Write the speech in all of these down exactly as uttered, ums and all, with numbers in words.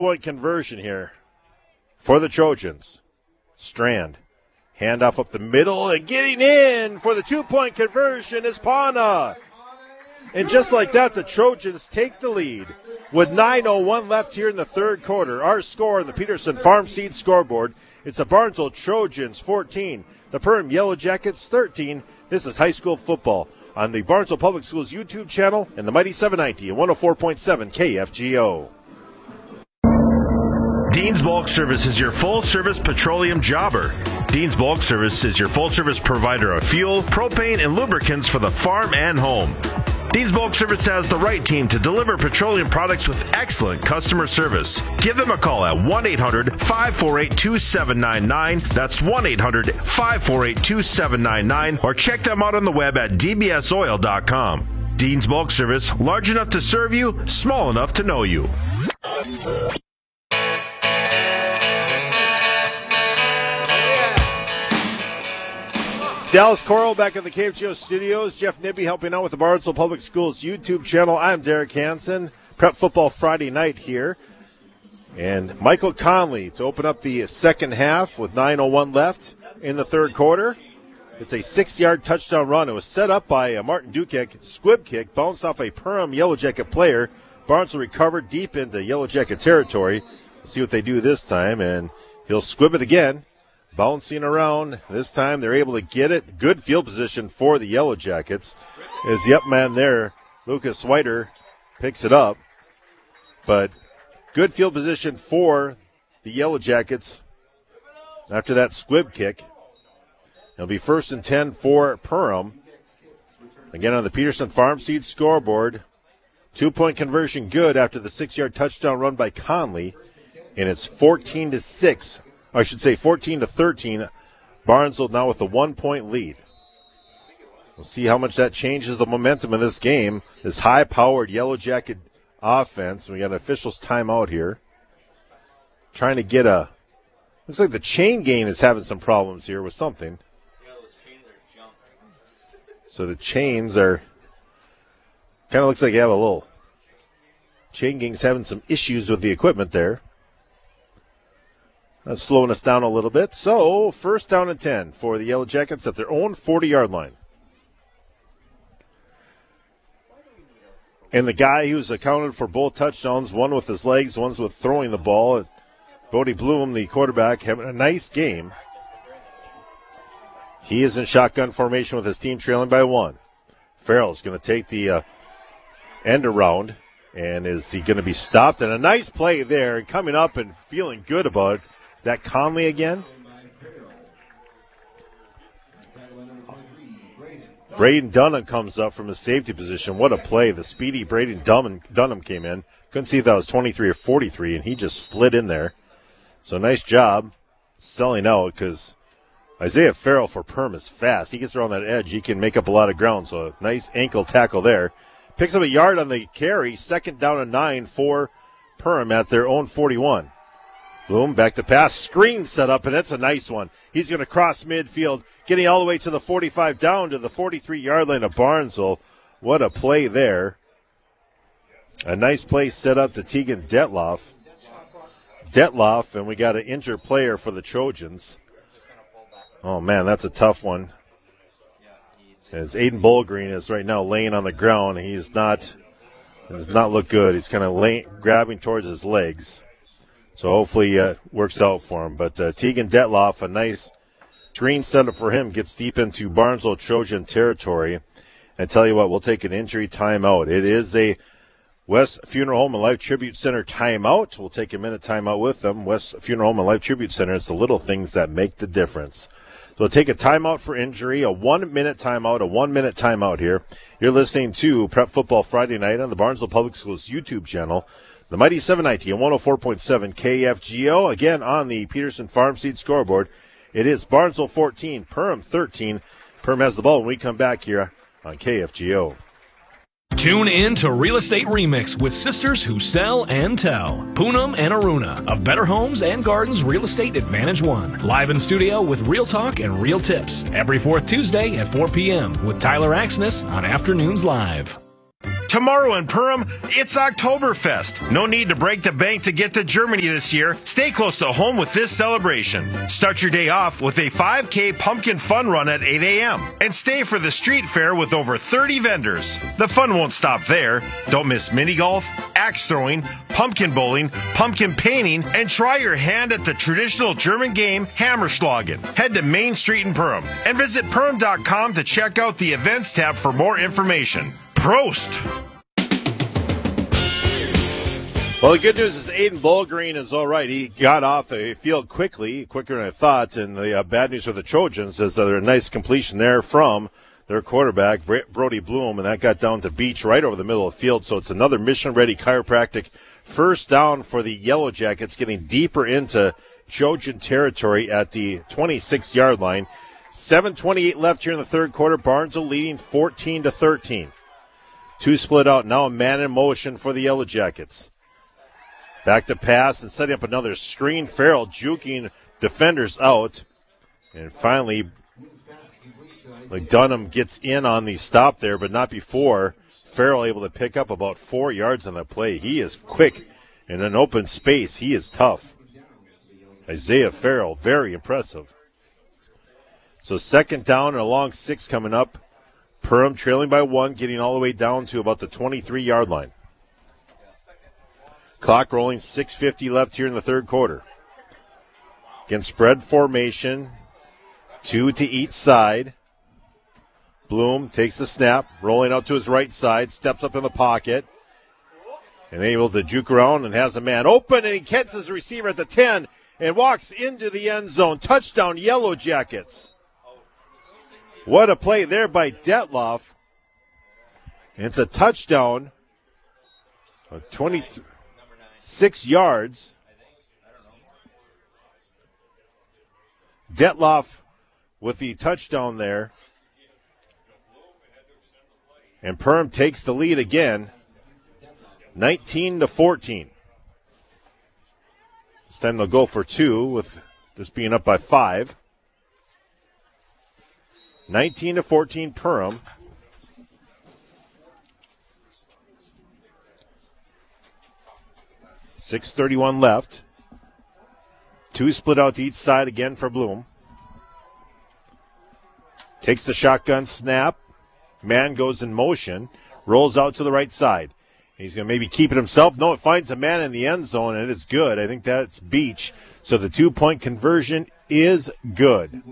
Point conversion here for the Trojans. Strand. Handoff up the middle and getting in for the two-point conversion is Pana. And just like that, the Trojans take the lead with nine oh one left here in the third quarter. Our score on the Peterson Farm Seed scoreboard, it's the Barnesville Trojans fourteen, the Perham Yellow Jackets thirteen. This is high school football on the Barnesville Public Schools YouTube channel and the Mighty seven ninety and one oh four point seven K F G O. Dean's Bulk Service is your full-service petroleum jobber. Dean's Bulk Service is your full-service provider of fuel, propane, and lubricants for the farm and home. Dean's Bulk Service has the right team to deliver petroleum products with excellent customer service. Give them a call at one eight hundred five four eight two seven nine nine. That's one eight hundred five four eight two seven nine nine. Or check them out on the web at d b s oil dot com. Dean's Bulk Service, large enough to serve you, small enough to know you. Dallas Coral back at the K F G O studios. Jeff Nibby helping out with the Barnesville Public Schools YouTube channel. I'm Derek Hansen. Prep Football Friday night here. And Michael Conley to open up the second half with nine oh one left in the third quarter. It's a six-yard touchdown run. It was set up by a Martin Dukic squib kick, bounced off a Perham Yellow Jacket player. Barnesville recovered deep into Yellow Jacket territory. Let's see what they do this time, and he'll squib it again. Bouncing around. This time they're able to get it. Good field position for the Yellow Jackets. As the up man there, Lucas Whiter, picks it up. But good field position for the Yellow Jackets after that squib kick. It'll be first and ten for Perham. Again on the Peterson Farm Seed scoreboard. Two-point conversion good after the six-yard touchdown run by Conley. And it's fourteen to six. I should say fourteen to thirteen. Barnesville now with a one-point lead. We'll see how much that changes the momentum in this game. This high-powered Yellow Jacket offense. We got an official's timeout here. Trying to get a... Looks like the chain gang is having some problems here with something. Yeah, those chains are junk. So the chains are... Kind of looks like you have a little... Chain gang's having some issues with the equipment there. That's slowing us down a little bit. So, first down and ten for the Yellow Jackets at their own forty-yard line. And the guy who's accounted for both touchdowns, one with his legs, one's with throwing the ball, Bodie Bloom, the quarterback, having a nice game. He is in shotgun formation with his team trailing by one. Farrell's going to take the uh, end around, and is he going to be stopped? And a nice play there, and coming up and feeling good about it. That Conley again. Braden Dunham comes up from his safety position. What a play. The speedy Braden Dunham, Dunham came in. Couldn't see if that was twenty-three or forty-three, and he just slid in there. So nice job selling out because Isaiah Farrell for Perm is fast. He gets around that edge. He can make up a lot of ground. So a nice ankle tackle there. Picks up a yard on the carry. Second down and nine for Perm at their own forty-one. Bloom back to pass. Screen set up, and it's a nice one. He's going to cross midfield, getting all the way to the forty-five, down to the forty-three-yard line of Barnesville. What a play there. A nice play set up to Tegan Detloff. Detloff, and we got an injured player for the Trojans. Oh, man, that's a tough one. As Aiden Bullgreen is right now laying on the ground. He's not, it does not look good. He's kind of lay, grabbing towards his legs. So hopefully it uh, works out for him. But uh, Tegan Detloff, a nice screen setup for him, gets deep into Barnesville Trojan territory. And tell you what, we'll take an injury timeout. It is a West Funeral Home and Life Tribute Center timeout. We'll take a minute timeout with them. West Funeral Home and Life Tribute Center, it's the little things that make the difference. So we'll take a timeout for injury, a one-minute timeout, a one-minute timeout here. You're listening to Prep Football Friday night on the Barnesville Public Schools YouTube channel. The Mighty seven ninety and one oh four point seven K F G O. Again, on the Peterson Farm Seed scoreboard, it is Barnesville fourteen, Perham thirteen. Perham has the ball when we come back here on K F G O. Tune in to Real Estate Remix with sisters who sell and tell. Poonam and Aruna of Better Homes and Gardens Real Estate Advantage One. Live in studio with real talk and real tips. Every fourth Tuesday at four p.m. with Tyler Axness on Afternoons Live. Tomorrow in Perham, it's Oktoberfest. No need to break the bank to get to Germany this year. Stay close to home with this celebration. Start your day off with a five K pumpkin fun run at eight a.m. and stay for the street fair with over thirty vendors. The fun won't stop there. Don't miss mini golf, axe throwing, pumpkin bowling, pumpkin painting, and try your hand at the traditional German game Hammerschlagen. Head to Main Street in Perham and visit perham dot com to check out the events tab for more information. Prost! Well, the good news is Aiden Bulgreen is all right. He got off the field quickly, quicker than I thought. And the uh, bad news for the Trojans is uh, a nice completion there from their quarterback, Brody Bloom, and that got down to Beach right over the middle of the field. So it's another mission-ready chiropractic first down for the Yellow Jackets, getting deeper into Trojan territory at the twenty-six-yard line. seven twenty-eight left here in the third quarter. Barnesville leading fourteen to thirteen. Two split out. Now a man in motion for the Yellow Jackets. Back to pass and setting up another screen. Farrell juking defenders out. And finally, like Dunham gets in on the stop there, but not before. Farrell able to pick up about four yards on the play. He is quick in an open space. He is tough. Isaiah Farrell, very impressive. So second down and a long six coming up. Perham trailing by one, getting all the way down to about the twenty-three-yard line. Clock rolling, six fifty left here in the third quarter. Again, spread formation, two to each side. Bloom takes the snap, rolling out to his right side, steps up in the pocket, and able to juke around and has a man open, and he catches his receiver at the ten and walks into the end zone. Touchdown, Yellow Jackets. What a play there by Detloff. And it's a touchdown of twenty-six yards. Detloff with the touchdown there. And Perham takes the lead again, nineteen to fourteen. This time they'll go for two with this being up by five. nineteen to fourteen Perham. six thirty-one left. Two split out to each side again for Bloom. Takes the shotgun snap. Man goes in motion. Rolls out to the right side. He's going to maybe keep it himself. No, it finds a man in the end zone, and it's good. I think that's Beach. So the two-point conversion is good.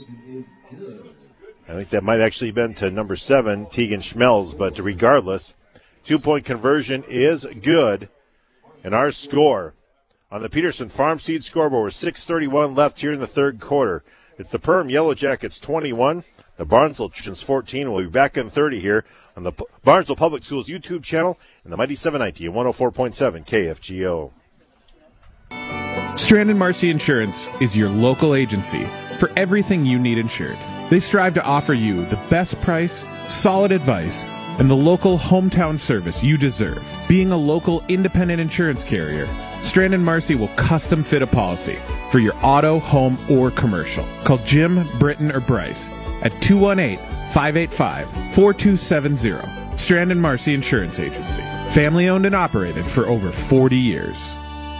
I think that might actually have been to number seven, Tegan Schmelz, but regardless, two-point conversion is good. And our score on the Peterson Farm Seed scoreboard with six thirty-one left here in the third quarter. It's the Perham Yellow Jackets twenty-one, the Barnesville Trojans fourteen. We'll be back in thirty here on the Barnesville Public Schools YouTube channel and the Mighty seven ninety and one oh four point seven K F G O. Strand and Marcy Insurance is your local agency for everything you need insured. They strive to offer you the best price, solid advice, and the local hometown service you deserve. Being a local independent insurance carrier, Strand and Marcy will custom fit a policy for your auto, home, or commercial. Call Jim, Britton, or Bryce at two one eight, five eight five, four two seven zero. Strand and Marcy Insurance Agency. Family owned and operated for over forty years.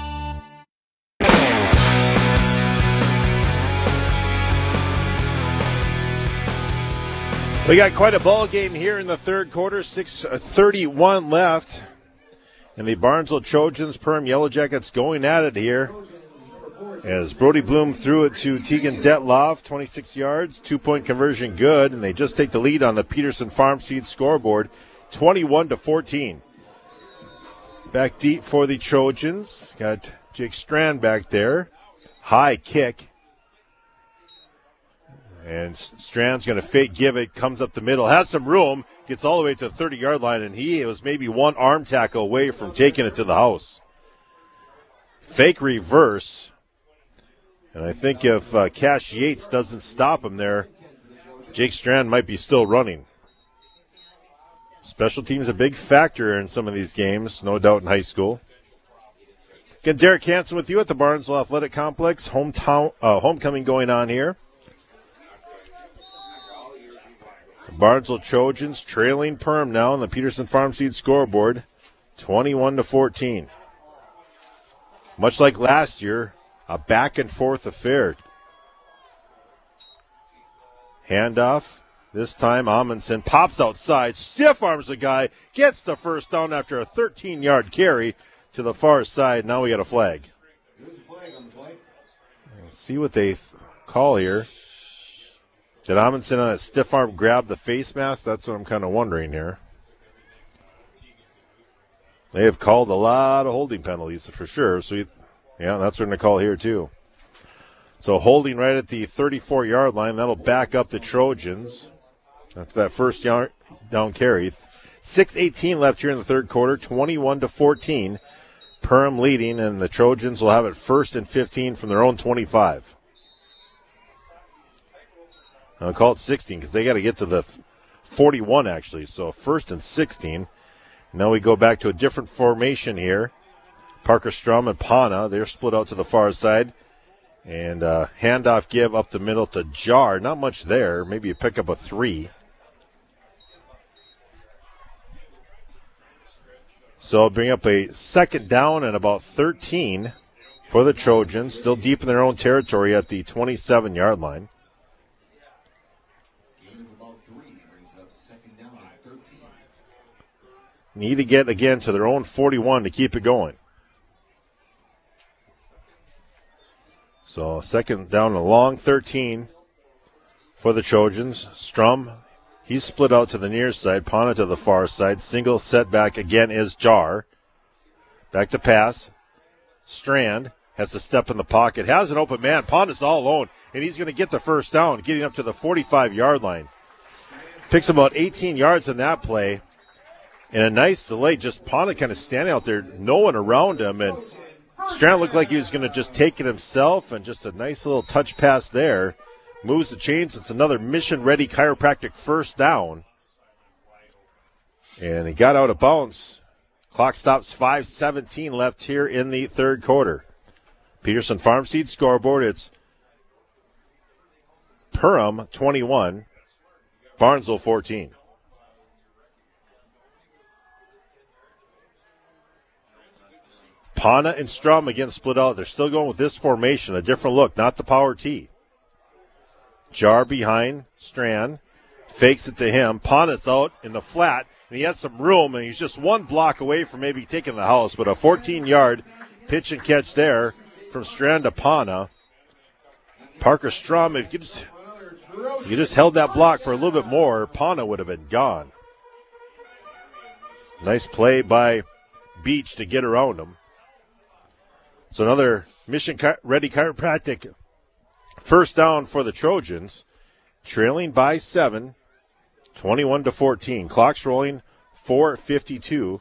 We got quite a ball game here in the third quarter. six thirty-one left. And the Barnesville Trojans, Perham Yellow Jackets going at it here. As Brody Bloom threw it to Tegan Detloff, twenty-six yards, two-point conversion good, and they just take the lead on the Peterson Farm Seed scoreboard, twenty-one to fourteen. Back deep for the Trojans. Got Jake Strand back there. High kick. And Strand's going to fake give it, comes up the middle, has some room, gets all the way to the thirty-yard line, and he was maybe one arm tackle away from taking it to the house. Fake reverse. And I think if uh, Cash Yates doesn't stop him there, Jake Strand might be still running. Special teams a big factor in some of these games, no doubt in high school. Again, Derek Hansen with you at the Barnesville Athletic Complex. Hometown, uh, homecoming going on here. Barnesville Trojans trailing Perm now on the Peterson Farm Seed scoreboard, twenty-one to fourteen. Much like last year, a back-and-forth affair. Handoff. This time, Amundsen pops outside, stiff arms the guy, gets the first down after a thirteen-yard carry to the far side. Now we got a flag. Let's see what they th- call here. Did Amundsen on that stiff arm grab the face mask? That's what I'm kind of wondering here. They have called a lot of holding penalties for sure. So, we, yeah, that's what we're going to call here too. So holding right at the thirty-four-yard line. That'll back up the Trojans after that first yard down carry. six eighteen left here in the third quarter, twenty-one to fourteen. Perham leading, and the Trojans will have it first and fifteen from their own twenty-five. I'll call it sixteen because they got to get to the forty-one actually. So first and sixteen. Now we go back to a different formation here. Parker Strum and Pana, they're split out to the far side. And uh, handoff give up the middle to Jar. Not much there. Maybe you pick up a three. So bring up a second down and about thirteen for the Trojans. Still deep in their own territory at the twenty-seven-yard line. Need to get, again, to their own forty-one to keep it going. So second down and a long thirteen for the Trojans. Strum, he's split out to the near side. Pana to the far side. Single setback again is Jar. Back to pass. Strand has to step in the pocket. Has an open man. Pana's all alone, and he's going to get the first down, getting up to the forty-five-yard line. Picks about eighteen yards in that play. And a nice delay. Just Pana kind of standing out there, no one around him, and Strand looked like he was going to just take it himself, and just a nice little touch pass there. Moves the chains. It's another mission-ready chiropractic first down. And he got out of bounds. Clock stops, five seventeen left here in the third quarter. Peterson Farm Seed scoreboard, it's Perham twenty-one, Barnesville fourteen. Pana and Strum again split out. They're still going with this formation, a different look, not the power T. Jar behind Strand, fakes it to him. Pana's out in the flat, and he has some room, and he's just one block away from maybe taking the house, but a fourteen-yard pitch and catch there from Strand to Pana. Parker Strum, if you just, if you just held that block for a little bit more, Pana would have been gone. Nice play by Beach to get around him. So another mission-ready chiropractic first down for the Trojans, trailing by seven, twenty-one to fourteen. Clock's rolling, four fifty-two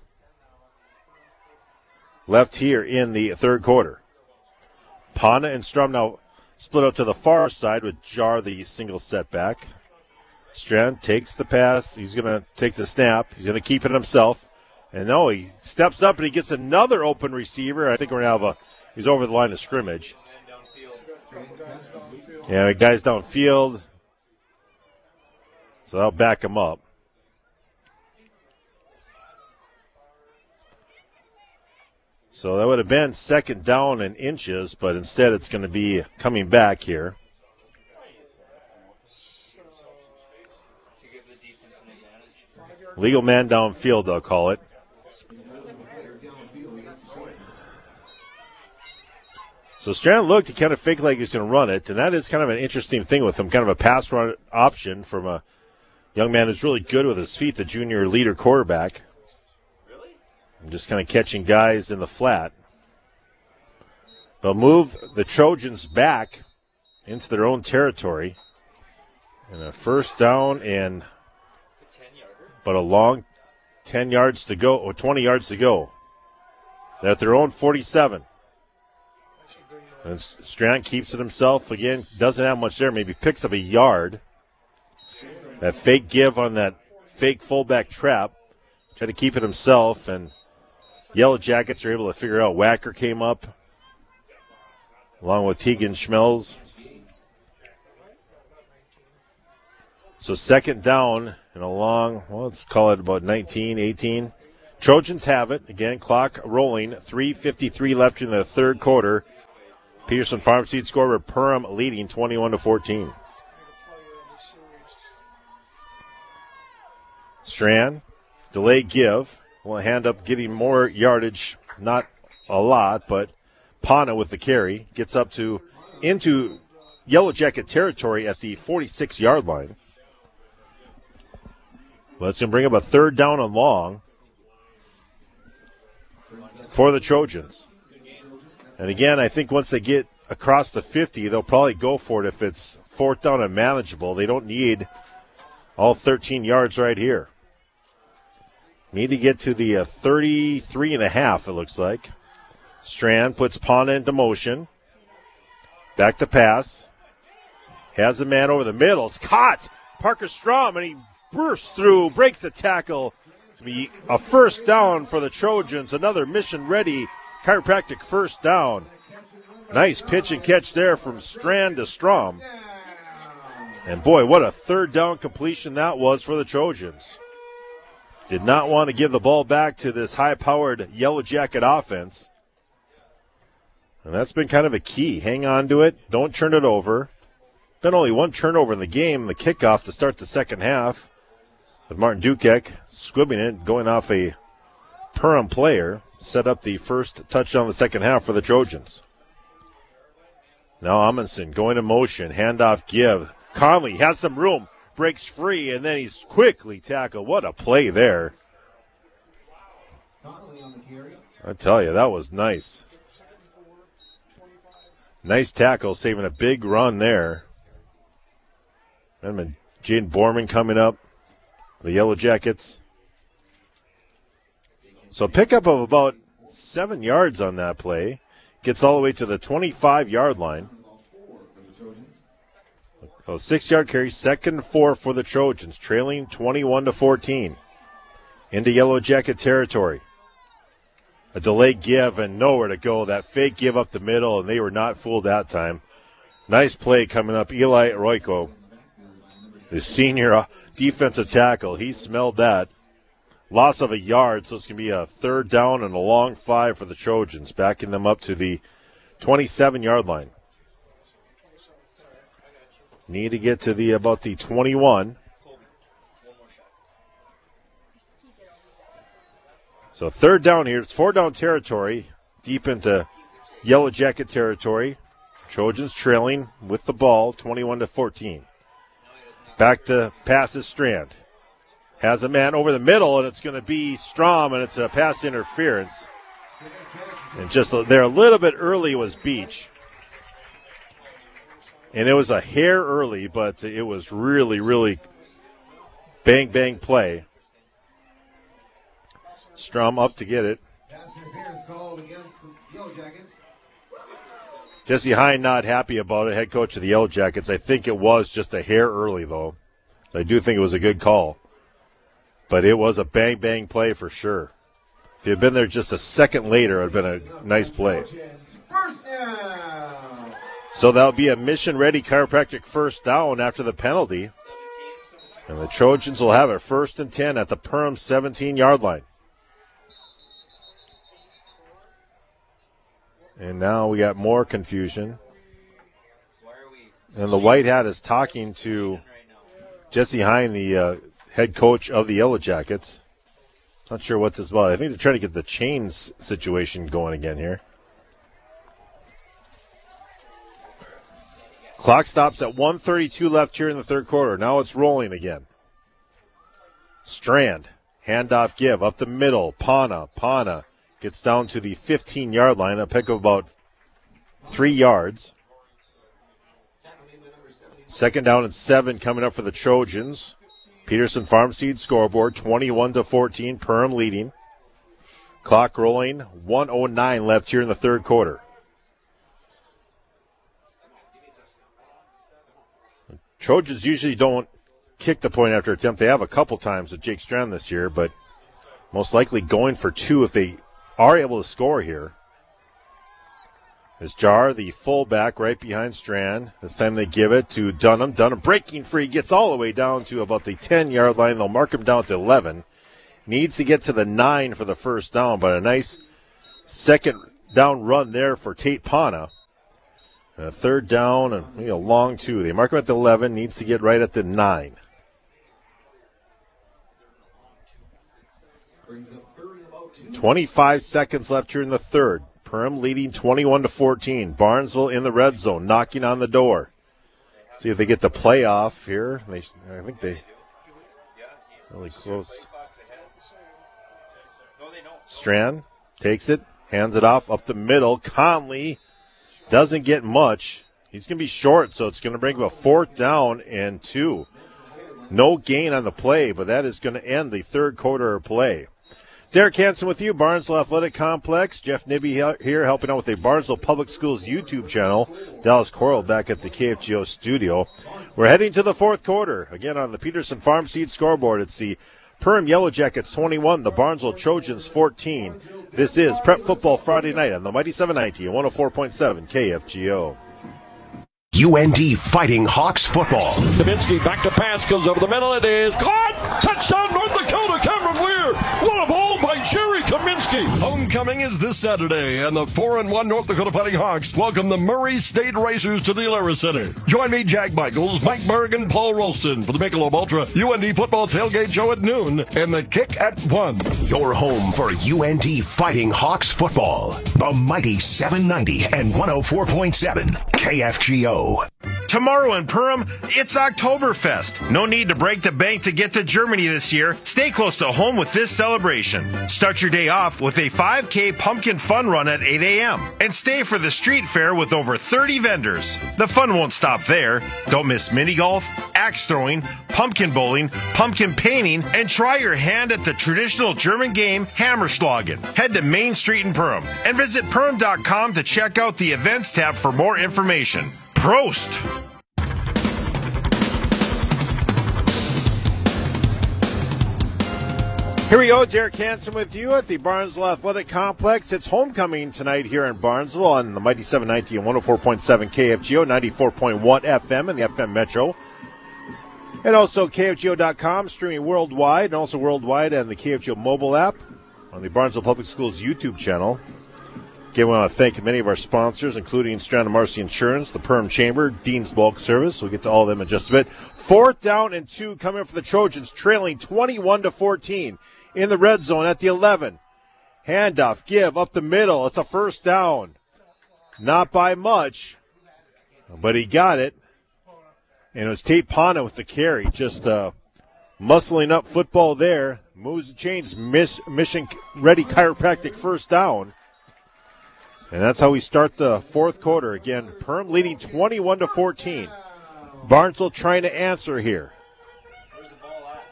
left here in the third quarter. Pana and Strum now split out to the far side with Jar the single setback. Strand takes the pass. He's going to take the snap. He's going to keep it himself. And no, he steps up and he gets another open receiver. I think we're going to have a, he's over the line of scrimmage. Yeah, guys downfield. So that'll back him up. So that would have been second down and inches, but instead it's going to be coming back here. Legal man downfield, they'll call it. So Strand looked, he kind of faked like he was going to run it, and that is kind of an interesting thing with him, kind of a pass run option from a young man who's really good with his feet, the junior leader quarterback. Really? And just kind of catching guys in the flat. They'll move the Trojans back into their own territory. And a first down and but a long ten yards to go, or twenty yards to go. They're at their own forty-seven. And Strand keeps it himself. Again, doesn't have much there. Maybe picks up a yard. That fake give on that fake fullback trap. Try to keep it himself. And Yellow Jackets are able to figure out. Wacker came up along with Tegan Schmelz. So second down and a long, well, let's call it about nineteen, eighteen. Trojans have it. Again, clock rolling. three fifty-three left in the third quarter. Peterson Farm Seed score, Perham leading twenty-one to fourteen. Strand, delay give. Will hand up getting more yardage. Not a lot, but Pana with the carry. Gets up to into Yellow Jacket territory at the forty-six-yard line. Let's him bring up a third down and long for the Trojans. And again, I think once they get across the fifty, they'll probably go for it if it's fourth down and manageable. They don't need all thirteen yards right here. Need to get to the uh, thirty-three and a half, it looks like. Strand puts Pana into motion. Back to pass. Has a man over the middle. It's caught. Parker Strom, and he bursts through, breaks the tackle. To be a first down for the Trojans. Another mission-ready chiropractic first down. Nice pitch and catch there from Strand to Strom. And boy, what a third down completion that was for the Trojans. Did not want to give the ball back to this high-powered Yellow Jacket offense. And that's been kind of a key. Hang on to it. Don't turn it over. Been only one turnover in the game, the kickoff to start the second half. With Martin Dukek squibbing it, going off a Perham player. Set up the first touchdown of the second half for the Trojans. Now Amundsen going in motion. Handoff give. Conley has some room. Breaks free, and then he's quickly tackled. What a play there. I tell you, that was nice. Nice tackle, saving a big run there. And Jaden Borman coming up. The Yellow Jackets. So pickup of about seven yards on that play. Gets all the way to the twenty-five-yard line. A six-yard carry, second and four for the Trojans, trailing twenty-one to fourteen. Into Yellow Jacket territory. A delayed give and nowhere to go. That fake give up the middle, and they were not fooled that time. Nice play coming up. Eli Royko, the senior defensive tackle. He smelled that. Loss of a yard, so it's going to be a third down and a long five for the Trojans, backing them up to the twenty-seven-yard line. Need to get to the about the twenty-one. So third down here. It's four down territory, deep into Yellow Jacket territory. Trojans trailing with the ball, twenty-one to fourteen. Back to passes Strand. Has a man over the middle, and it's going to be Strom, and it's a pass interference. And just there a little bit early was Beach. And it was a hair early, but it was really, really bang, bang play. Strom up to get it. Jesse Hine not happy about it, head coach of the Yellow Jackets. I think it was just a hair early, though. I do think it was a good call. But it was a bang, bang play for sure. If he had been there just a second later, it would have been a nice play. First down. So that'll be a mission-ready chiropractic first down after the penalty. And the Trojans will have it first and ten at the Perham seventeen-yard line. And now we got more confusion. And the white hat is talking to Jesse Hine, the uh, head coach of the Yellow Jackets. Not sure what this is about. I think they're trying to get the chains situation going again here. Clock stops at one thirty-two left here in the third quarter. Now it's rolling again. Strand, handoff give, up the middle. Pana, Pana gets down to the fifteen-yard line, a pick of about three yards. Second down and seven coming up for the Trojans. Peterson Farm Seed scoreboard, twenty-one to fourteen, Perham leading. Clock rolling, one oh nine left here in the third quarter. Trojans usually don't kick the point after attempt. They have a couple times with Jake Strand this year, but most likely going for two if they are able to score here. As Jar, the fullback, right behind Strand. This time they give it to Dunham. Dunham breaking free, gets all the way down to about the ten-yard line. They'll mark him down to eleven. Needs to get to the nine for the first down, but a nice second down run there for Tate Pana. And a third down and you know, long two. They mark him at the eleven, needs to get right at the nine. twenty-five seconds left here in the third. Perham leading twenty-one to fourteen. Barnesville in the red zone, knocking on the door. See if they get the playoff here. They, I think they really close. Strand takes it, hands it off up the middle. Conley doesn't get much. He's going to be short, so it's going to bring him a fourth down and two. No gain on the play, but that is going to end the third quarter of play. Derek Hansen with you, Barnesville Athletic Complex. Jeff Nibby here helping out with the Barnesville Public Schools YouTube channel. Dallas Coral back at the K F G O studio. We're heading to the fourth quarter. Again, on the Peterson Farm Seed scoreboard, it's the Perham Yellow Jackets twenty-one, the Barnesville Trojans fourteen. This is Prep Football Friday night on the Mighty seven ninety and one oh four point seven K F G O. U N D Fighting Hawks football. Kaminsky back to pass, goes over the middle. It is caught! Touchdown North Dakota, Cameron Weir! What a ball by Jerry Kaminsky! Homecoming is this Saturday, and the four and one North Dakota Fighting Hawks welcome the Murray State Racers to the Alara Center. Join me, Jack Michaels, Mike Berg, and Paul Rolston for the Michelob Ultra U N D Football Tailgate Show at noon and the kick at one. Your home for U N D Fighting Hawks football. The Mighty seven ninety and one oh four point seven K F G O. Tomorrow in Perham, it's Oktoberfest. No need to break the bank to get to Germany this year. Stay close to home with this celebration. Start your day off with a five K pumpkin fun run at eight a.m. and stay for the street fair with over thirty vendors. The fun won't stop there. Don't miss mini golf, axe throwing, pumpkin bowling, pumpkin painting, and try your hand at the traditional German game Hammerschlagen. Head to Main Street in Perham and visit perham dot com to check out the events tab for more information. Prost! Here we go, Derek Hansen with you at the Barnesville Athletic Complex. It's homecoming tonight here in Barnesville on the Mighty seven ninety and one oh four point seven K F G O, ninety-four point one F M and the F M Metro. And also K F G O dot com, streaming worldwide, and also worldwide on the K F G O mobile app, on the Barnesville Public Schools YouTube channel. Again, we want to thank many of our sponsors, including Strand and Marcy Insurance, the Perham Chamber, Dean's Bulk Service. We'll get to all of them in just a bit. Fourth down and two coming up for the Trojans, trailing twenty-one to fourteen in the red zone at the eleven. Handoff, give, up the middle. It's a first down. Not by much, but he got it. And it was Tate Pana with the carry, just uh, muscling up football there. Moves the chains, miss, mission-ready chiropractic first down. And that's how we start the fourth quarter. Again, Perham leading twenty-one to fourteen. Barnesville trying to answer here. Where's the ball at?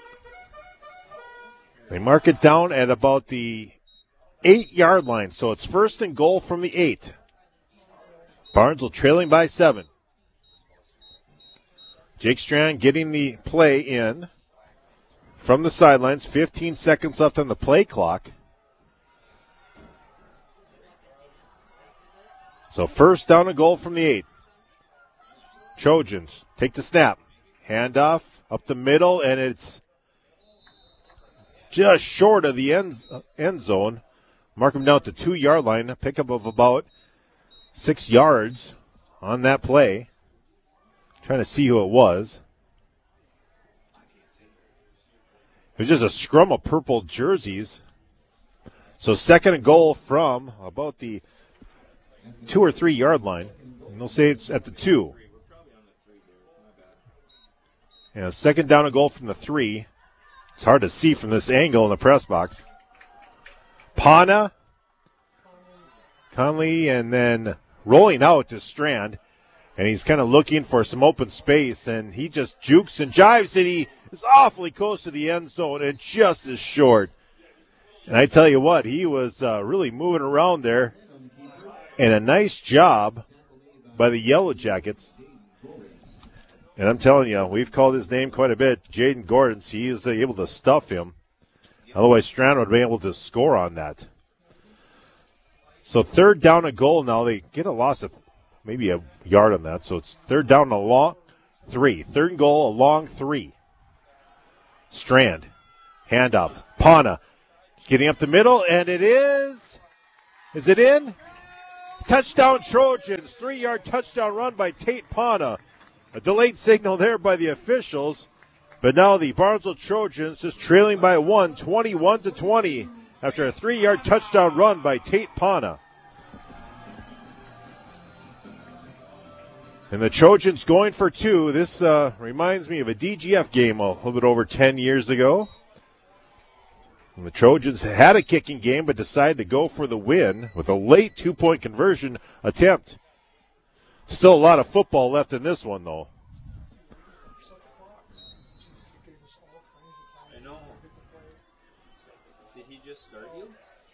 They mark it down at about the eight-yard line, so it's first and goal from the eight. Barnesville trailing by seven. Jake Strand getting the play in from the sidelines. fifteen seconds left on the play clock. So first down and goal from the eight. Trojans take the snap. Handoff up the middle, and it's just short of the end, end zone. Mark them down at the two-yard line. A pickup of about six yards on that play. Trying to see who it was. It was just a scrum of purple jerseys. So second and goal from about the two or three yard line. And they'll say it's at the two. And a second down and goal from the three. It's hard to see from this angle in the press box. Pana, Conley, and then rolling out to Strand. And he's kind of looking for some open space, and he just jukes and jives, and he is awfully close to the end zone and just as short. And I tell you what, he was uh, really moving around there. And a nice job by the Yellow Jackets. And I'm telling you, we've called his name quite a bit. Jaden Gordon, he is able to stuff him. Otherwise, Strand would be able to score on that. So third down a goal now. They get a loss of maybe a yard on that. So it's third down a long three. Third and goal, a long three. Strand. Handoff. Pana getting up the middle, and it is. Is it in? Touchdown Trojans. Three-yard touchdown run by Tate Pana. A delayed signal there by the officials. But now the Barnesville Trojans just trailing by one, twenty-one to twenty, after a three-yard touchdown run by Tate Pana. And the Trojans going for two. This uh, reminds me of a D G F game a little bit over ten years ago. And the Trojans had a kicking game but decided to go for the win with a late two-point conversion attempt. Still a lot of football left in this one, though. I know. Did he just start you?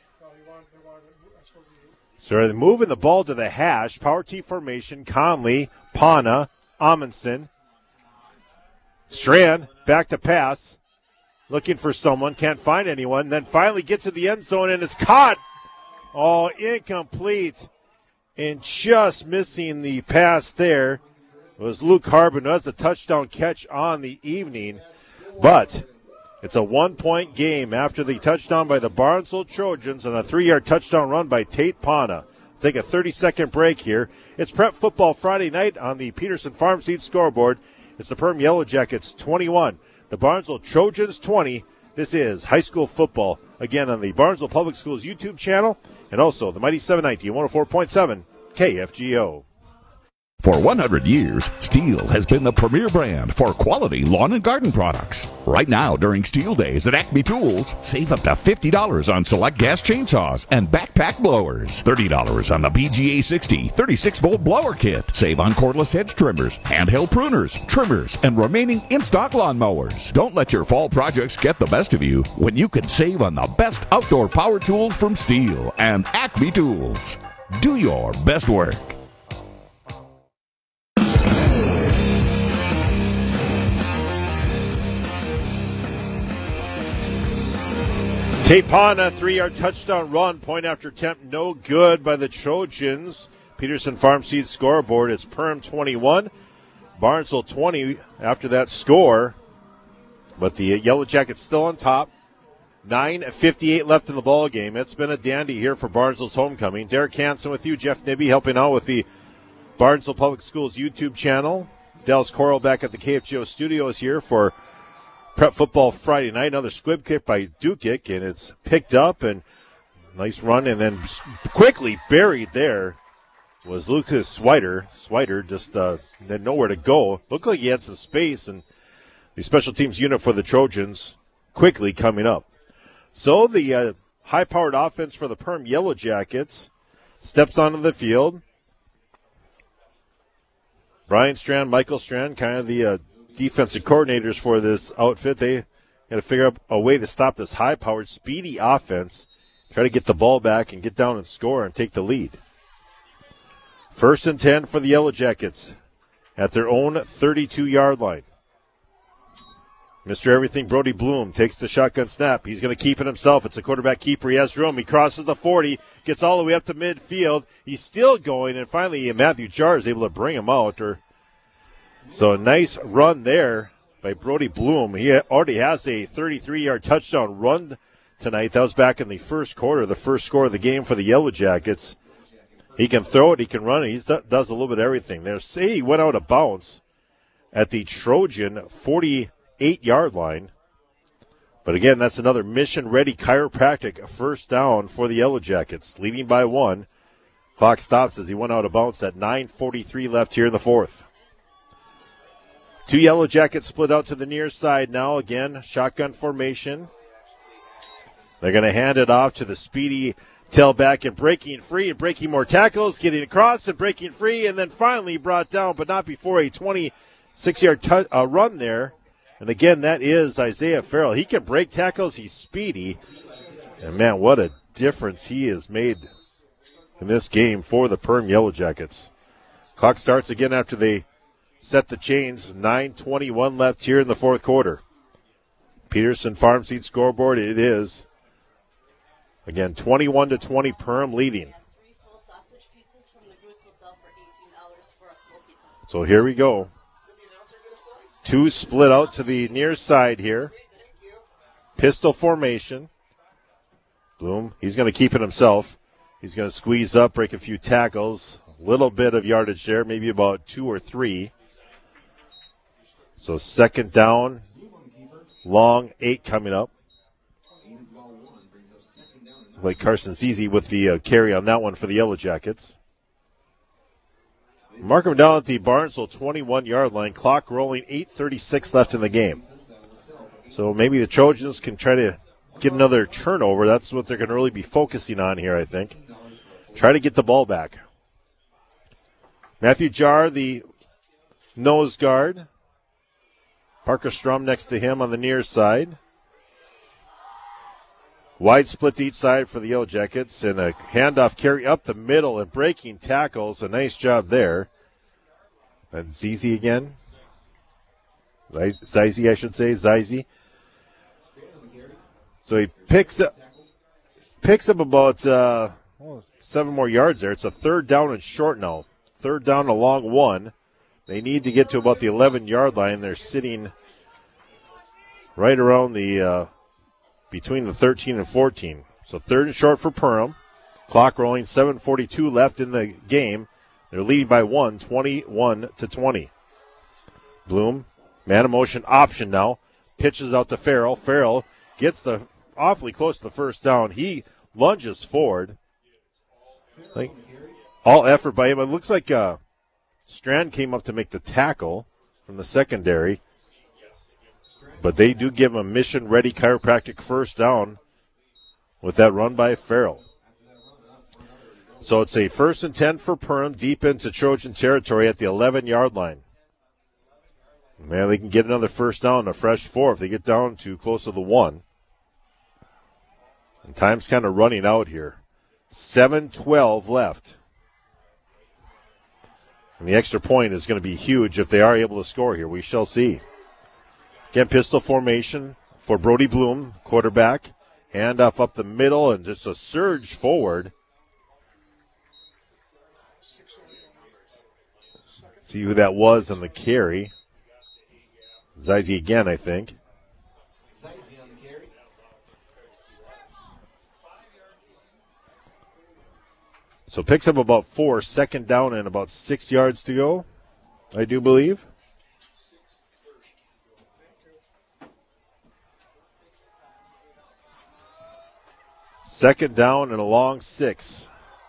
So they're moving the ball to the hash. Power T formation. Conley, Pana, Amundsen. Strand back to pass. Looking for someone. Can't find anyone. Then finally gets to the end zone and is caught. Oh, incomplete. And just missing the pass there was Luke Harbin. That's a touchdown catch on the evening. But it's a one-point game after the touchdown by the Barnesville Trojans and a three-yard touchdown run by Tate Pana. Take a thirty-second break here. It's Prep Football Friday night on the Peterson Farm Seed scoreboard. It's the Perm Yellow Jackets twenty-one, the Barnesville Trojans twenty. This is high school football, again on the Barnesville Public Schools YouTube channel, and also the Mighty seven ninety and one oh four point seven K F G O. For one hundred years, Steel has been the premier brand for quality lawn and garden products. Right now, during Steel Days at Acme Tools, save up to fifty dollars on select gas chainsaws and backpack blowers. thirty dollars on the B G A sixty thirty-six volt blower kit. Save on cordless hedge trimmers, handheld pruners, trimmers, and remaining in-stock lawn mowers. Don't let your fall projects get the best of you when you can save on the best outdoor power tools from Steel and Acme Tools. Do your best work. Tate Pana, three-yard touchdown run, point after attempt, no good by the Trojans. Peterson Farm Seed scoreboard, it's Perm twenty-one, Barnesville twenty after that score. But the Yellow Jackets still on top. nine fifty-eight left in the ball game. It's been a dandy here for Barnesville's homecoming. Derek Hansen with you, Jeff Nibby helping out with the Barnesville Public Schools YouTube channel. Dallas Coral back at the K F G O studios here for Prep Football Friday night. Another squib kick by Dukic, and it's picked up, and nice run, and then quickly buried there was Lucas Swider. Swider just uh, had nowhere to go. Looked like he had some space, and the special teams unit for the Trojans quickly coming up. So the uh, high-powered offense for the Perm Yellow Jackets steps onto the field. Brian Strand, Michael Strand, kind of the uh, defensive coordinators for this outfit. They got to figure out a way to stop this high-powered, speedy offense, try to get the ball back and get down and score and take the lead. First and ten for the Yellow Jackets at their own thirty-two-yard line. Mister Everything, Brody Bloom, takes the shotgun snap. He's going to keep it himself. It's a quarterback keeper. He has room. He crosses the forty, gets all the way up to midfield. He's still going, and finally Matthew Jarr is able to bring him out. Or So a nice run there by Brody Bloom. He already has a thirty-three-yard touchdown run tonight. That was back in the first quarter, the first score of the game for the Yellow Jackets. He can throw it, he can run it, he does a little bit of everything. There, say he went out of bounds at the Trojan forty-eight-yard line. But again, that's another mission-ready chiropractic first down for the Yellow Jackets, leading by one. Clock stops as he went out of bounds at nine forty-three left here in the fourth. Two Yellow Jackets split out to the near side now. Again, shotgun formation. They're going to hand it off to the speedy tailback and breaking free and breaking more tackles, getting across and breaking free, and then finally brought down, but not before a twenty-six-yard t- uh, run there. And again, that is Isaiah Farrell. He can break tackles. He's speedy. And, man, what a difference he has made in this game for the Perm Yellow Jackets. Clock starts again after they set the chains. nine twenty-one left here in the fourth quarter. Peterson Farm Seed scoreboard, it is, again, twenty-one to twenty, Perm leading. So here we go. Two split out to the near side here. Pistol formation. Bloom, he's going to keep it himself. He's going to squeeze up, break a few tackles. A little bit of yardage there, maybe about two or three. So second down, long eight coming up. Like Carson Zizi with the uh, carry on that one for the Yellow Jackets. Mark him down at the Barnesville twenty-one-yard line. Clock rolling, eight thirty-six left in the game. So maybe the Trojans can try to get another turnover. That's what they're going to really be focusing on here, I think. Try to get the ball back. Matthew Jarr, the nose guard. Parker Strum next to him on the near side. Wide split to each side for the Yellow Jackets, and a handoff carry up the middle and breaking tackles. A nice job there. And Zizi again. Zizi, I should say. Zizi. So he picks up, picks up about uh, well, seven more yards there. It's a third down and short now. Third down, a long one. They need to get to about the eleven-yard line. They're sitting right around the uh, between the thirteen and fourteen. So third and short for Perham. Clock rolling, seven forty-two left in the game. They're leading by one, twenty-one to twenty. Bloom, man of motion option now. Pitches out to Farrell. Farrell gets the awfully close to the first down. He lunges forward. Like, all effort by him. It looks like uh, Strand came up to make the tackle from the secondary. But they do give him a mission-ready chiropractic first down with that run by Farrell. So it's a first and ten for Perham deep into Trojan territory at the eleven-yard line. Man, they can get another first down, a fresh four if they get down to close to the one. And time's kind of running out here. seven twelve left. And the extra point is going to be huge if they are able to score here. We shall see. Again, pistol formation for Brody Bloom, quarterback. Handoff up the middle and just a surge forward. See who that was on the carry. Zizi again, I think. So picks up about four, second down and about six yards to go, I do believe. Second down and a long six.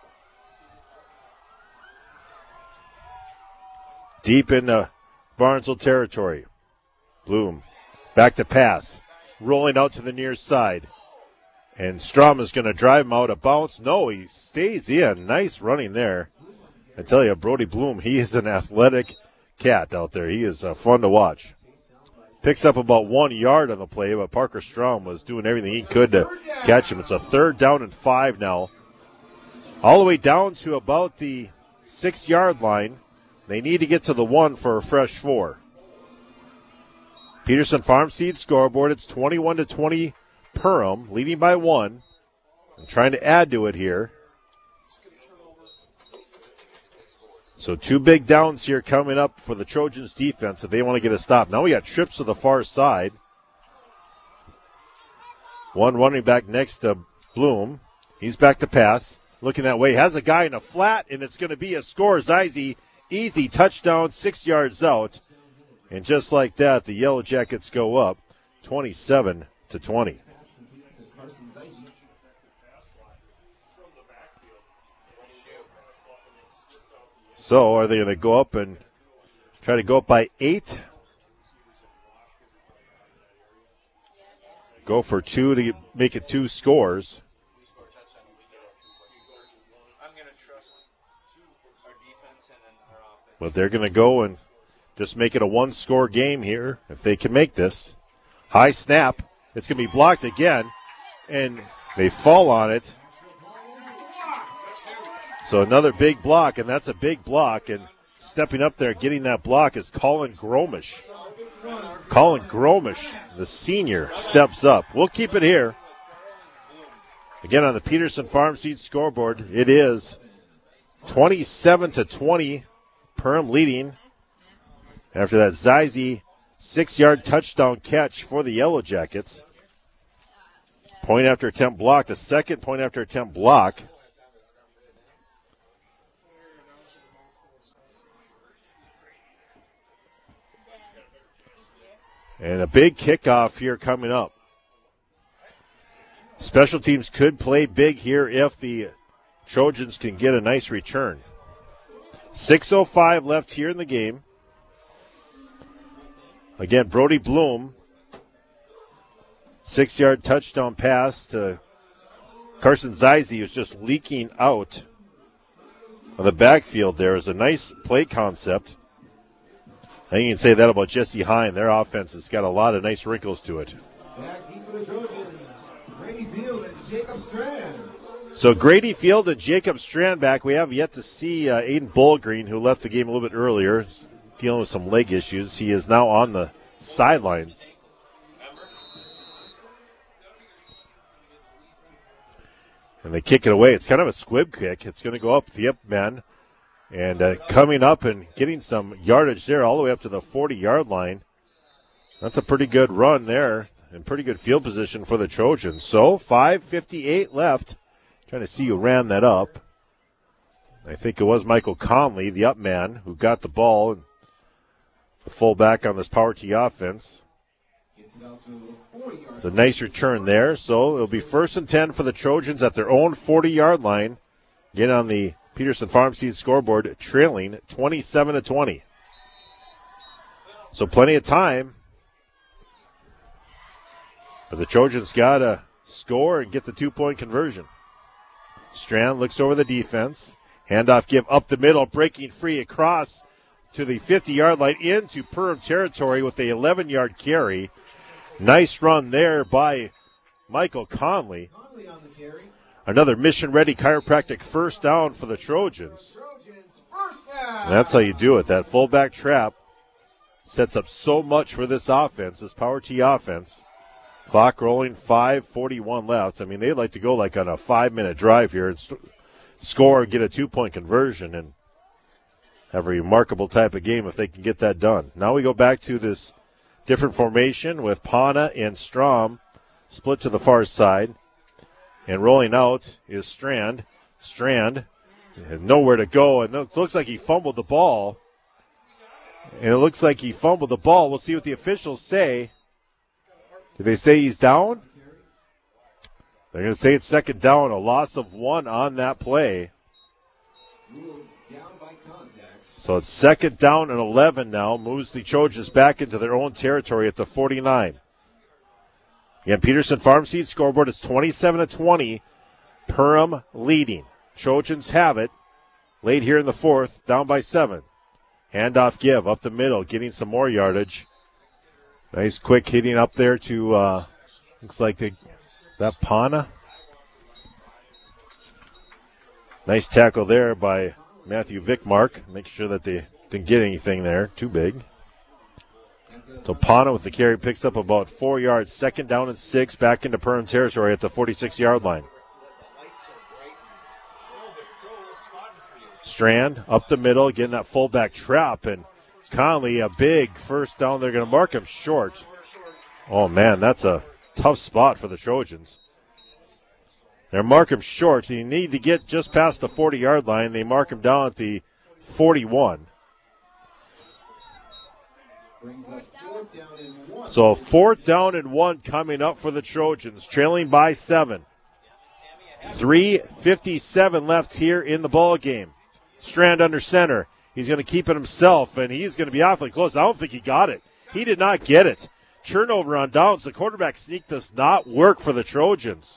Deep into Barnesville territory. Bloom, back to pass. Rolling out to the near side. And Strum is going to drive him out of bounds. No, he stays in. Nice running there. I tell you, Brody Bloom, he is an athletic cat out there. He is uh, fun to watch. Picks up about one yard on the play, but Parker Strum was doing everything he could to catch him. It's a third down and five now. All the way down to about the six-yard line. They need to get to the one for a fresh four. Peterson Farm Seed scoreboard. It's twenty-one to twenty. Perham leading by one. And trying to add to it here. So two big downs here coming up for the Trojans defense if they want to get a stop. Now we got trips to the far side. One running back next to Bloom. He's back to pass. Looking that way. Has a guy in a flat, and it's going to be a score. Zizi, easy touchdown, six yards out. And just like that, the Yellow Jackets go up twenty-seven to twenty. So are they going to go up and try to go up by eight? Go for two to make it two scores. But they're going to go and just make it a one-score game here if they can make this. High snap. It's going to be blocked again, and they fall on it. So another big block, and that's a big block. And stepping up there, getting that block is Colin Gromish. Colin Gromish, the senior, steps up. We'll keep it here. Again, on the Peterson Farm Seed scoreboard, it is twenty-seven to twenty. Perham leading after that Zize six-yard touchdown catch for the Yellow Jackets. Point after attempt blocked. A second point after attempt block. And a big kickoff here coming up. Special teams could play big here if the Trojans can get a nice return. six oh five left here in the game. Again, Brody Bloom. Six-yard touchdown pass to Carson Zize, who's just leaking out of the backfield there. Is a nice play concept. I think you can say that about Jesse Hine. Their offense has got a lot of nice wrinkles to it. Back deep for the Trojans, Grady Field and Jacob Strand. So Grady Field and Jacob Strand back. We have yet to see uh, Aiden Bullgreen, who left the game a little bit earlier, dealing with some leg issues. He is now on the sidelines. And they kick it away. It's kind of a squib kick. It's going to go up the up man. And uh, coming up and getting some yardage there all the way up to the forty-yard line. That's a pretty good run there and pretty good field position for the Trojans. So five fifty-eight left. Trying to see who ran that up. I think it was Michael Conley, the up man, who got the ball. The fullback on this Power T offense. It's a nice return there. So it'll be first and ten for the Trojans at their own forty-yard line. Get on the Peterson Farm Seed scoreboard, trailing twenty-seven to twenty. So plenty of time. But the Trojans got to score and get the two-point conversion. Strand looks over the defense. Handoff give up the middle, breaking free across to the fifty-yard line into Perham territory with a eleven-yard carry. Nice run there by Michael Conley. Conley on the carry. Another mission-ready chiropractic first down for the Trojans. Trojans first down. And that's how you do it. That fullback trap sets up so much for this offense, this Power T offense. Clock rolling, five forty-one left. I mean, they'd like to go like on a five-minute drive here and st- score and get a two-point conversion and have a remarkable type of game if they can get that done. Now we go back to this different formation with Pana and Strom split to the far side. And rolling out is Strand. Strand had nowhere to go, and it looks like he fumbled the ball. And it looks like he fumbled the ball. We'll see what the officials say. Did they say he's down? They're going to say it's second down, a loss of one on that play. So it's second down and eleven now. Moves the Trojans back into their own territory at the forty-nine. Again, Peterson Farm Seed scoreboard is twenty-seven to twenty. Perham leading. Trojans have it. Late here in the fourth, down by seven. Handoff give up the middle, getting some more yardage. Nice quick hitting up there to, uh, looks like they, that Pana. Nice tackle there by Matthew Vickmark. Make sure that they didn't get anything there. Too big. So Pana with the carry picks up about four yards. Second down and six, back into Perham territory at the forty-six-yard line. Strand up the middle, getting that fullback trap, and Conley a big first down. They're going to mark him short. Oh man, that's a tough spot for the Trojans. They mark him short. They need to get just past the forty-yard line. They mark him down at the forty-one. So fourth down and one coming up for the Trojans, trailing by seven. three fifty-seven left here in the ball game. Strand under center. He's going to keep it himself, and he's going to be awfully close. I don't think he got it. He did not get it. Turnover on downs. The quarterback sneak does not work for the Trojans.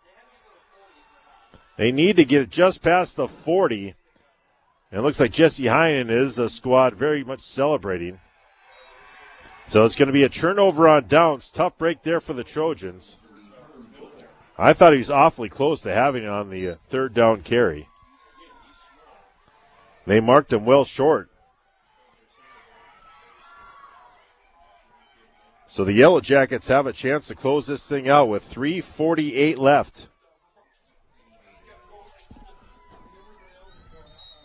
They need to get it just past the forty. And it looks like Jesse Heinen is a squad very much celebrating. So it's going to be a turnover on downs. Tough break there for the Trojans. I thought he was awfully close to having it on the third down carry. They marked him well short. So the Yellow Jackets have a chance to close this thing out with three forty-eight left.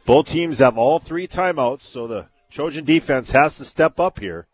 Both teams have all three timeouts, so the Trojan defense has to step up here.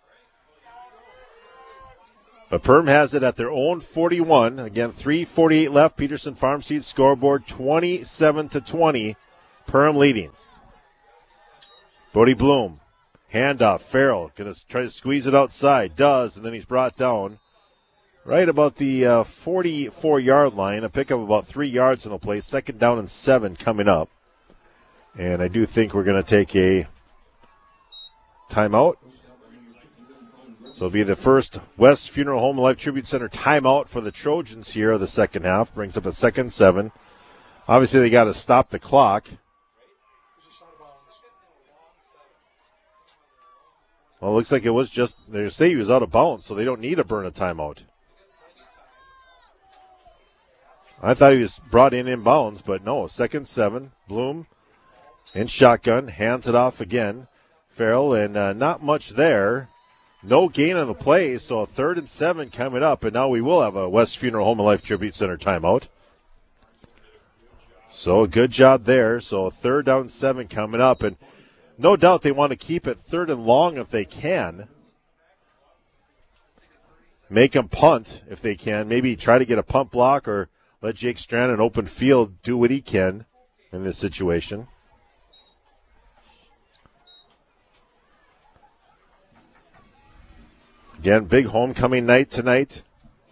But Perm has it at their own forty-one. Again, three forty-eight left. Peterson Farm Seed scoreboard twenty-seven to twenty. Perm leading. Bodie Bloom. Handoff. Farrell going to try to squeeze it outside. Does, and then he's brought down right about the uh, forty-four-yard line. A pickup about three yards in the play. Second down and seven coming up. And I do think we're going to take a timeout. So it'll be the first West Funeral Home and Life Tribute Center timeout for the Trojans here of the second half. Brings up a second seven. Obviously, they got to stop the clock. Well, it looks like it was just, they say he was out of bounds, so they don't need to burn a timeout. I thought he was brought in in bounds, but no, second seven. Bloom in shotgun, hands it off again. Farrell, and uh, not much there. No gain on the play, so a third and seven coming up, and now we will have a West Funeral Home and Life Tribute Center timeout. So a good job there. So a third down and seven coming up, and no doubt they want to keep it third and long if they can. Make them punt if they can. Maybe try to get a punt block or let Jake Strand in open field do what he can in this situation. Again, big homecoming night tonight.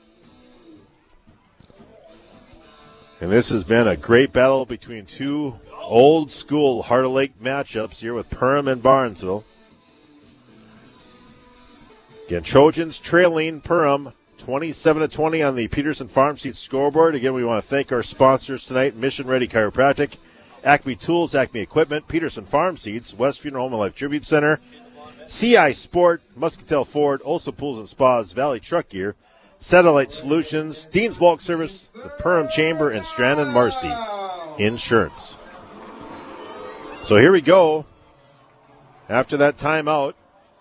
And this has been a great battle between two old school Heart of Lake matchups here with Perham and Barnesville. Again, Trojans trailing Perham twenty-seven to twenty on the Peterson Farm Seed scoreboard. Again, we want to thank our sponsors tonight, Mission Ready Chiropractic, Acme Tools, Acme Equipment, Peterson Farm Seeds, West Funeral Home and Life Tribute Center, C I Sport, Muscatel Ford, Olsa Pools and Spas, Valley Truck Gear, Satellite Solutions, Dean's Bulk Service, the Perham Chamber, and Strand and Marcy Insurance. So here we go. After that timeout,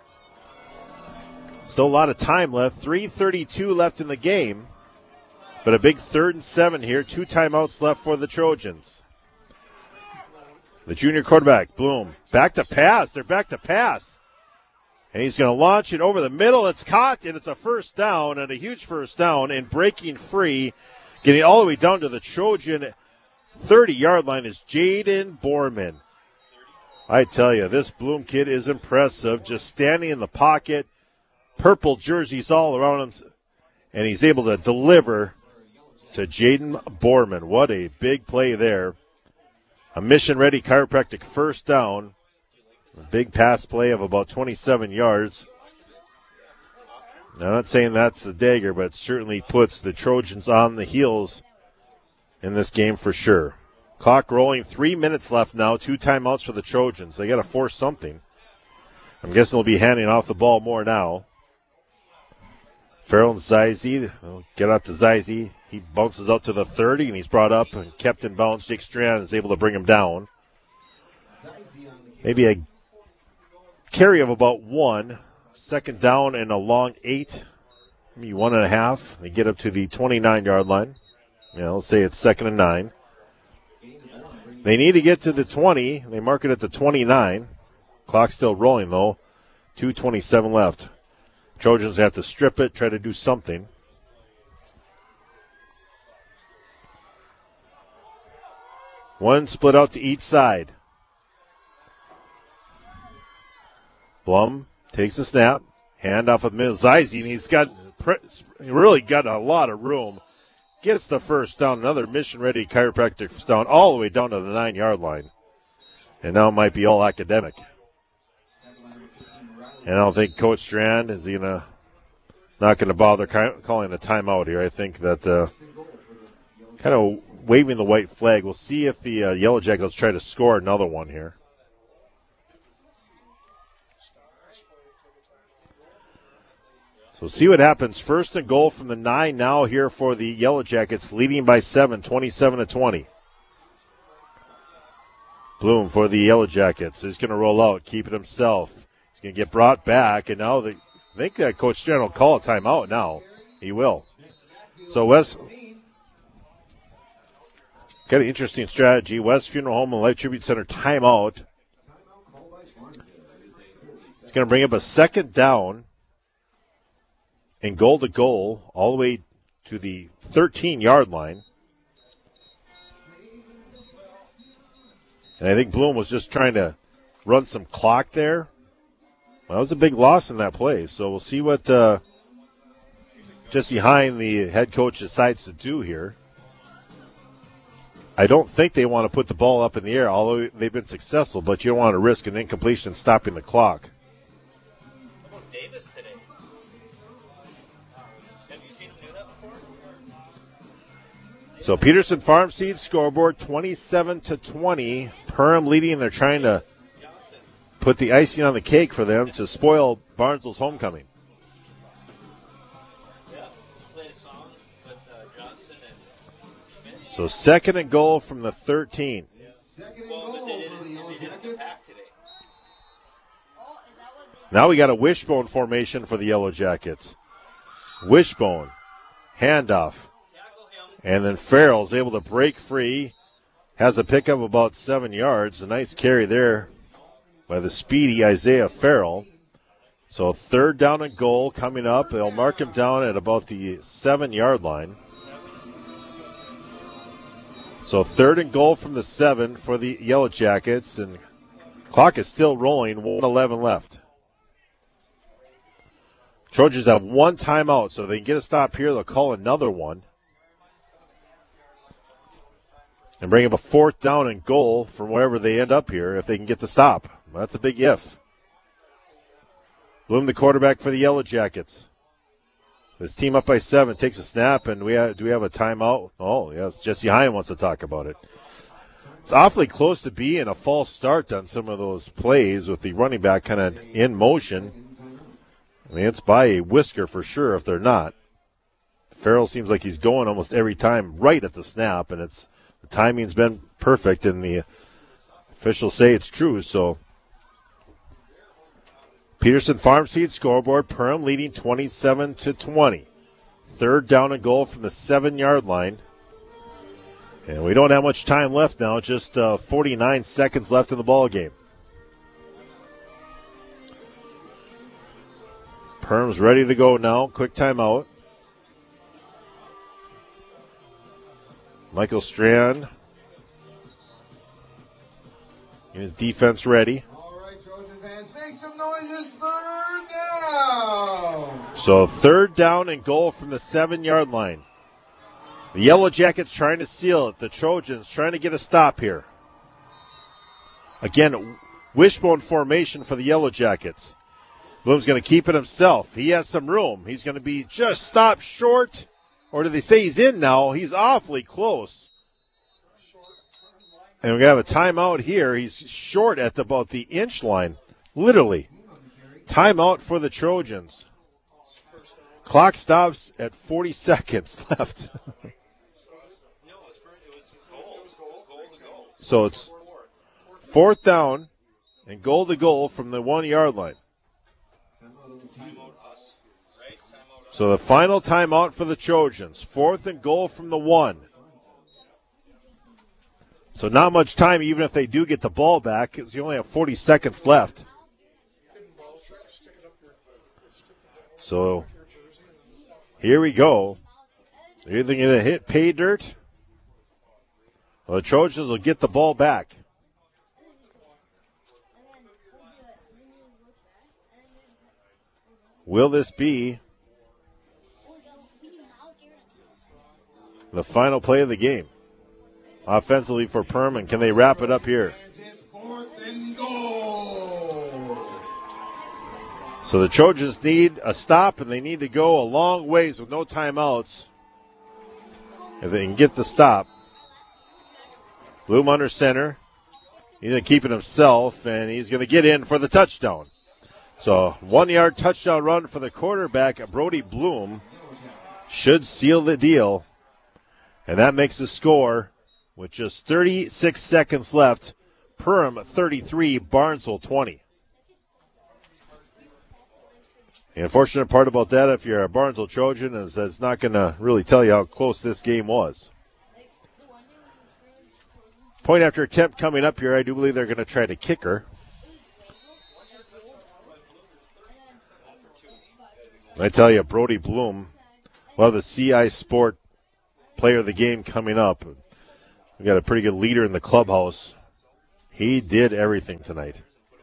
still a lot of time left. three thirty-two left in the game, but a big third and seven here. Two timeouts left for the Trojans. The junior quarterback, Bloom, back to pass. They're back to pass. And he's going to launch it over the middle. It's caught, and it's a first down, and a huge first down, and breaking free, getting all the way down to the Trojan thirty-yard line is Jaden Borman. I tell you, this Bloom kid is impressive, just standing in the pocket, purple jerseys all around him, and he's able to deliver to Jaden Borman. What a big play there. A mission-ready chiropractic first down. A big pass play of about twenty-seven yards. I'm not saying that's the dagger, but it certainly puts the Trojans on the heels in this game for sure. Clock rolling, three minutes left now, two timeouts for the Trojans. They got to force something. I'm guessing they'll be handing off the ball more now. Farrell and Zize, get out to Zize. He bounces out to the thirty, and he's brought up and kept in bounds. Jake Strand is able to bring him down. Maybe a carry of about one. Second down and a long eight, maybe one and a half. They get up to the twenty-nine-yard line. Yeah, let's say it's second and nine. They need to get to the twenty. They mark it at the twenty-nine. Clock's still rolling, though. two twenty-seven left. Trojans have to strip it, try to do something. One split out to each side. Blum takes the snap, hand off of Zize, and he's got he really got a lot of room. Gets the first down, another mission-ready chiropractic first down, all the way down to the nine-yard line. And now it might be all academic. And I don't think Coach Strand is gonna not going to bother calling a timeout here. I think that uh, kind of waving the white flag. We'll see if the uh, Yellow Jackets try to score another one here. So see what happens. First and goal from the nine now here for the Yellow Jackets, leading by seven, twenty-seven to twenty. Bloom for the Yellow Jackets. He's going to roll out, keep it himself. He's going to get brought back, and now the, I think that Coach Strand will call a timeout now. He will. So West, Got an interesting strategy. West Funeral Home and Life Tribute Center timeout. It's going to bring up a second down and goal to goal all the way to the thirteen-yard line. And I think Bloom was just trying to run some clock there. Well, that was a big loss in that play. So we'll see what uh, Jesse Hine, the head coach, decides to do here. I don't think they want to put the ball up in the air, although they've been successful, but you don't want to risk an incompletion stopping the clock. How about Davis today? Have you seen him do that before? So Peterson Farm Seed scoreboard twenty-seven to twenty. Perham leading. They're trying to put the icing on the cake for them to spoil Barnsley's homecoming. Yeah, played a song with uh, Johnson and Schmidt. So second and goal from the thirteen. Second and Well, goal but they didn't, for the Yellow they didn't Jackets. pack today. Now we got a wishbone formation for the Yellow Jackets. Wishbone, handoff, and then Farrell's able to break free. Has a pickup about seven yards. A nice carry there by the speedy Isaiah Farrell. So third down and goal coming up. They'll mark him down at about the seven-yard line. So third and goal from the seven for the Yellow Jackets, and clock is still rolling. one eleven left. Trojans have one timeout, so if they can get a stop here, they'll call another one. And bring up a fourth down and goal from wherever they end up here if they can get the stop. That's a big if. Bloom, the quarterback for the Yellow Jackets. This team up by seven, takes a snap, and we have, do we have a timeout? Oh, yes, Jesse Hine wants to talk about it. It's awfully close to being a false start on some of those plays with the running back kind of in motion. I mean, it's by a whisker for sure if they're not. Farrell seems like he's going almost every time right at the snap, and it's the timing's been perfect, and the officials say it's true. So Peterson Farm Seed scoreboard, Perham leading twenty-seven to twenty. Third down and goal from the seven-yard line. And we don't have much time left now, just uh, forty-nine seconds left in the ball game. Perham's ready to go now. Quick timeout. Michael Strand. And his defense ready. All right, Trojan fans, make some noises. Third down. So third down and goal from the seven-yard line. The Yellow Jackets trying to seal it. The Trojans trying to get a stop here. Again, wishbone formation for the Yellow Jackets. Bloom's going to keep it himself. He has some room. He's going to be just stopped short. Or do they say he's in now? He's awfully close. And we're going to have a timeout here. He's short at about the inch line. Literally. Timeout for the Trojans. Clock stops at forty seconds left. So it's fourth down and goal to goal from the one-yard line. So the final timeout for the Trojans. Fourth and goal from the one. So not much time even if they do get the ball back because you only have forty seconds left. So here we go. They're either going to hit pay dirt or the Trojans will get the ball back. Will this be the final play of the game? Offensively for Perham, can they wrap it up here? It's fourth and goal. So the Trojans need a stop, and they need to go a long ways with no timeouts if they can get the stop. Bloom under center. He's going to keep it himself, and he's going to get in for the touchdown. So one-yard touchdown run for the quarterback, Brody Bloom, should seal the deal. And that makes the score with just thirty-six seconds left. Perham thirty-three, Barnstable twenty. The unfortunate part about that, if you're a Barnstable Trojan, is that it's not going to really tell you how close this game was. Point after attempt coming up here. I do believe they're going to try to kicker. I tell you, Brody Bloom, well, the C I Sport player of the game coming up. We got a pretty good leader in the clubhouse. He did everything tonight.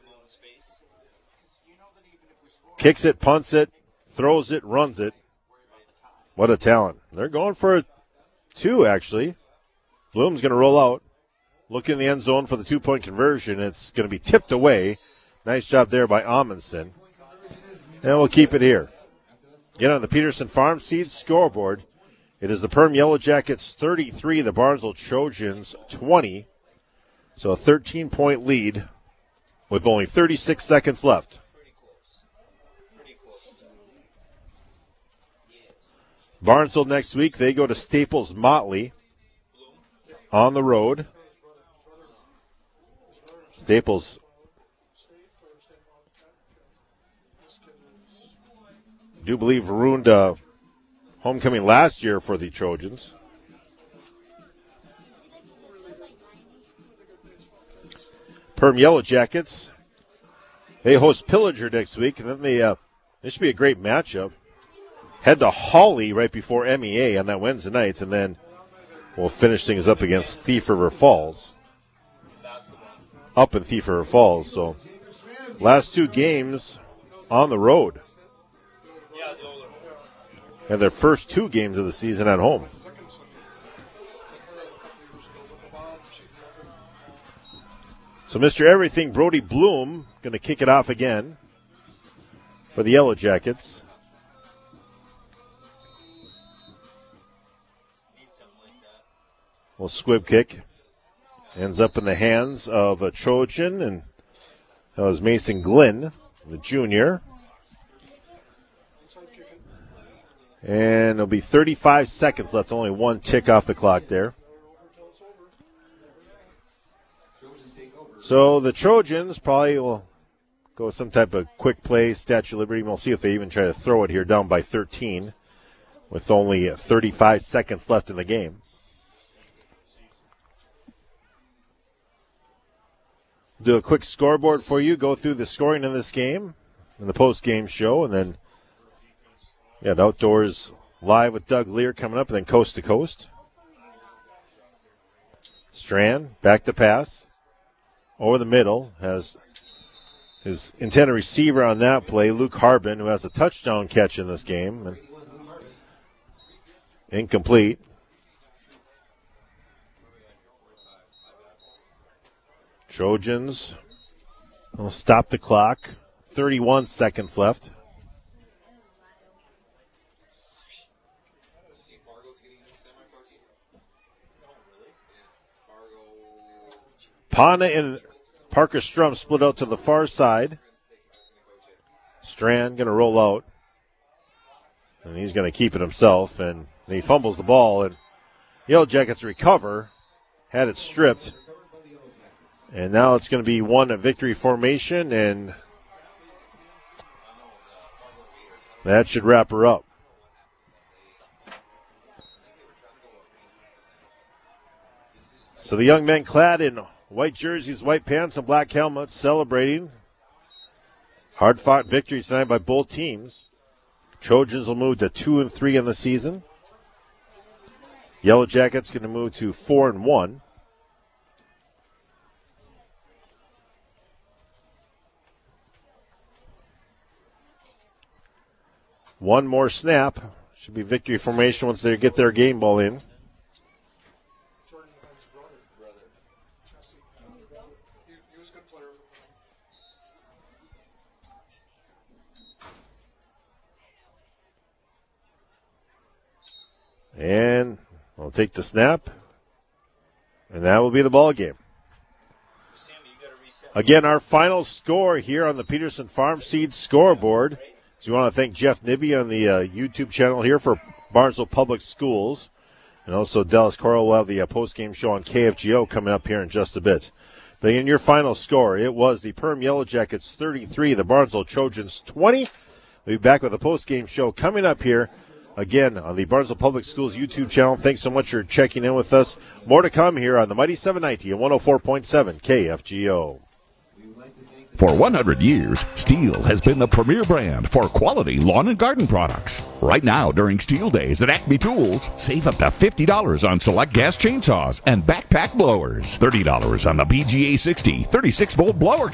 Kicks it, punts it, throws it, runs it. What a talent. They're going for a two, actually. Bloom's going to roll out. Look in the end zone for the two-point conversion. It's going to be tipped away. Nice job there by Amundsen. And we'll keep it here. Get on the Peterson Farm Seeds scoreboard. It is the Perm Yellow Jackets thirty-three, the Barnesville Trojans twenty. So a thirteen-point lead with only thirty-six seconds left. Barnesville next week, they go to Staples Motley on the road. Staples do believe ruined uh, homecoming last year for the Trojans. Perm Yellow Jackets, they host Pillager next week, and then they uh, this should be a great matchup. Head to Hawley right before M E A on that Wednesday night, and then we'll finish things up against Thief River Falls. Up in Thief River Falls, so last two games on the road. And their first two games of the season at home. So Mister Everything, Brody Bloom, going to kick it off again for the Yellow Jackets. Well, squib kick ends up in the hands of a Trojan, and that was Mason Glenn, the junior. And it'll be thirty-five seconds left, only one tick off the clock there. So the Trojans probably will go with some type of quick play, Statue of Liberty. We'll see if they even try to throw it here down by thirteen with only thirty-five seconds left in the game. Do a quick scoreboard for you, go through the scoring in this game in the post-game show, and then yeah, the Outdoors Live with Doug Lear coming up, and then Coast to Coast. Strand, back to pass. Over the middle, has his intended receiver on that play, Luke Harbin, who has a touchdown catch in this game. And incomplete. Trojans will stop the clock. thirty-one seconds left. Pana and Parker Strum split out to the far side. Strand going to roll out. And he's going to keep it himself. And he fumbles the ball. And Yellow Jackets recover. Had it stripped. And now it's going to be one a victory formation. And that should wrap her up. So the young men clad in white jerseys, white pants, and black helmets celebrating. Hard-fought victory tonight by both teams. Trojans will move to two and three in the season. Yellow Jackets going to move to four and one. One more snap. Should be victory formation once they get their game ball in. And we'll take the snap. And that will be the ball game. Again, our final score here on the Peterson Farm Seeds scoreboard. So we want to thank Jeff Nibby on the uh, YouTube channel here for Barnesville Public Schools. And also Dallas Coral will have the uh, post-game show on K F G O coming up here in just a bit. But in your final score, it was the Perm Yellow Jackets thirty-three, the Barnesville Trojans twenty. We'll be back with a post-game show coming up here again on the Barnesville Public Schools YouTube channel. Thanks so much for checking in with us. More to come here on the Mighty seven ninety and one oh four point seven K F G O. For one hundred years, Steel has been the premier brand for quality lawn and garden products. Right now, during Steel Days at Acme Tools, save up to fifty dollars on select gas chainsaws and backpack blowers, thirty dollars on the B G A sixty thirty-six volt blower